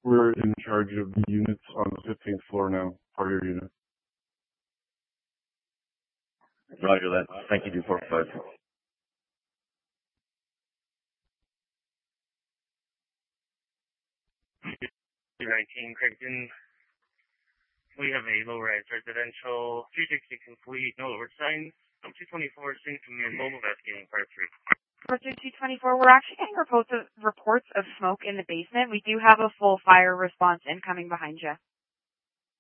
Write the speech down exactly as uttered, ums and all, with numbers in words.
We're in charge of the units on the fifteenth floor now, fire unit. Roger that. Thank you, two four five. two nineteen, Craigton. We have a low-rise residential, three sixty complete, no alert signs. Um, two twenty-four, Saint Command Mobile investigating part three. Part two twenty-four, we're actually getting reports of, reports of smoke in the basement. We do have a full fire response incoming behind you.